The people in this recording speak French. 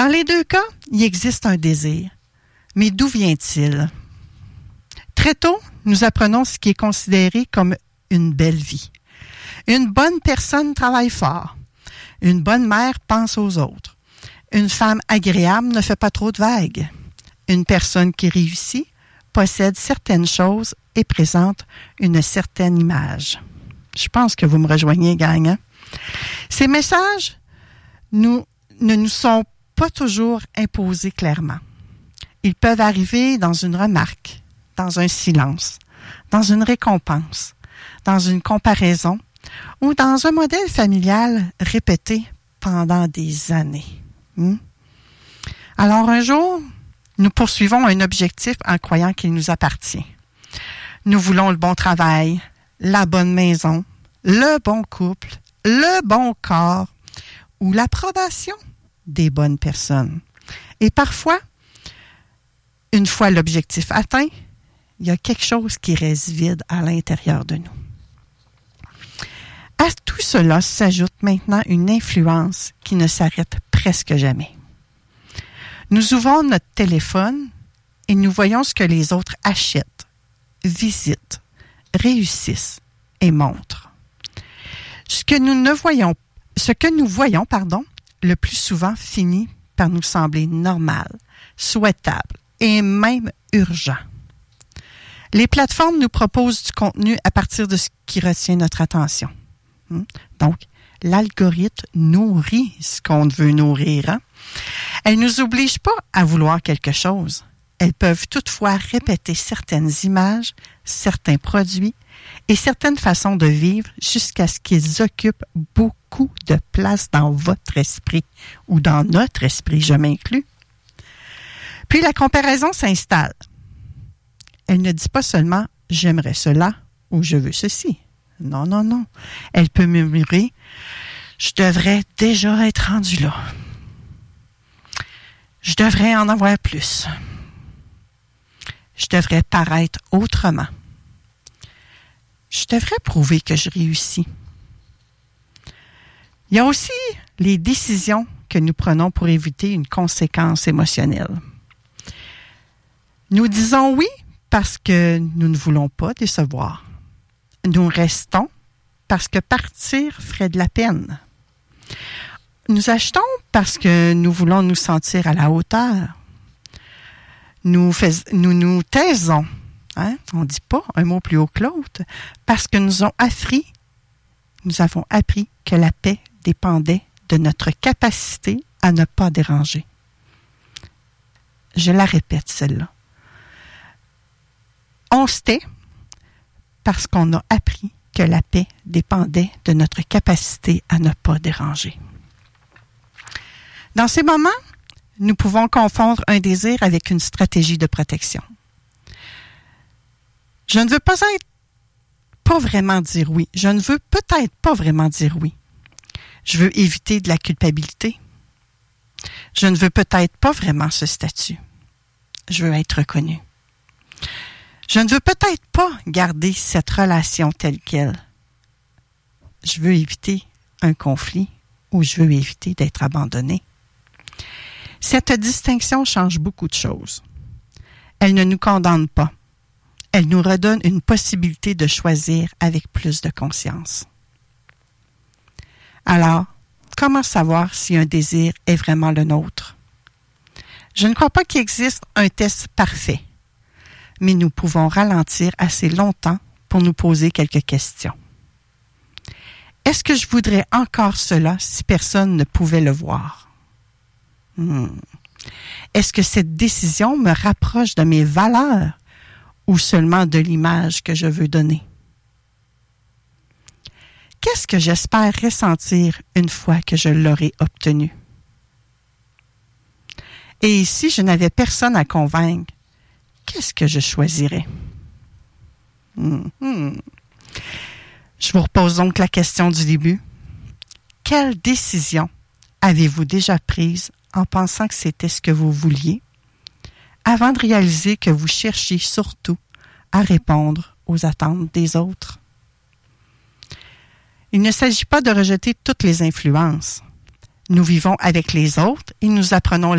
Dans les deux cas, il existe un désir. Mais d'où vient-il? Très tôt, nous apprenons ce qui est considéré comme une belle vie. Une bonne personne travaille fort. Une bonne mère pense aux autres. Une femme agréable ne fait pas trop de vagues. Une personne qui réussit possède certaines choses et présente une certaine image. Je pense que vous me rejoignez, gang. Hein? Ces messages ne nous sont pas toujours imposés clairement. Ils peuvent arriver dans une remarque, dans un silence, dans une récompense, dans une comparaison ou dans un modèle familial répété pendant des années. Alors un jour, nous poursuivons un objectif en croyant qu'il nous appartient. Nous voulons le bon travail, la bonne maison, le bon couple, le bon corps ou l'approbation des bonnes personnes. Et parfois, une fois l'objectif atteint, il y a quelque chose qui reste vide à l'intérieur de nous. À tout cela s'ajoute maintenant une influence qui ne s'arrête presque jamais. Nous ouvrons notre téléphone et nous voyons ce que les autres achètent, visitent, réussissent et montrent. Ce que nous voyons, le plus souvent finit par nous sembler normal, souhaitable et même urgent. Les plateformes nous proposent du contenu à partir de ce qui retient notre attention. Donc, l'algorithme nourrit ce qu'on veut nourrir. Hein? Elles ne nous obligent pas à vouloir quelque chose. Elles peuvent toutefois répéter certaines images, certains produits et certaines façons de vivre jusqu'à ce qu'ils occupent beaucoup de place dans votre esprit ou dans notre esprit, je m'inclus. Puis la comparaison s'installe. Elle ne dit pas seulement « j'aimerais cela » ou « je veux ceci ». Non, non, non. Elle peut murmurer « je devrais déjà être rendu là ». Je devrais en avoir plus. Je devrais paraître autrement. Je devrais prouver que je réussis. Il y a aussi les décisions que nous prenons pour éviter une conséquence émotionnelle. Nous disons oui parce que nous ne voulons pas décevoir. Nous restons parce que partir ferait de la peine. Nous achetons parce que nous voulons nous sentir à la hauteur. Nous taisons, hein? On ne dit pas un mot plus haut que l'autre, parce que nous avons appris que la paix dépendait de notre capacité à ne pas déranger. Je la répète, celle-là. On se tait parce qu'on a appris que la paix dépendait de notre capacité à ne pas déranger. Dans ces moments, nous pouvons confondre un désir avec une stratégie de protection. Je ne veux pas vraiment dire oui. Je ne veux peut-être pas vraiment dire oui. Je veux éviter de la culpabilité. Je ne veux peut-être pas vraiment ce statut. Je veux être reconnu. Je ne veux peut-être pas garder cette relation telle qu'elle. Je veux éviter un conflit ou je veux éviter d'être abandonné. Cette distinction change beaucoup de choses. Elle ne nous condamne pas. Elle nous redonne une possibilité de choisir avec plus de conscience. Alors, comment savoir si un désir est vraiment le nôtre? Je ne crois pas qu'il existe un test parfait, mais nous pouvons ralentir assez longtemps pour nous poser quelques questions. Est-ce que je voudrais encore cela si personne ne pouvait le voir? Est-ce que cette décision me rapproche de mes valeurs ou seulement de l'image que je veux donner? Qu'est-ce que j'espère ressentir une fois que je l'aurai obtenu? Et si je n'avais personne à convaincre, qu'est-ce que je choisirais? Je vous repose donc la question du début. Quelle décision avez-vous déjà prise en pensant que c'était ce que vous vouliez, avant de réaliser que vous cherchiez surtout à répondre aux attentes des autres? Il ne s'agit pas de rejeter toutes les influences. Nous vivons avec les autres et nous apprenons